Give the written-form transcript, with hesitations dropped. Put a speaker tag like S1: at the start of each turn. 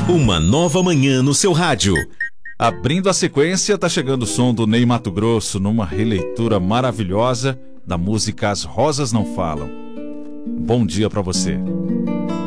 S1: Uma nova manhã no seu rádio.
S2: Abrindo a sequência, tá chegando o som do Ney Matogrosso numa releitura maravilhosa da música As Rosas Não Falam. Bom dia pra você.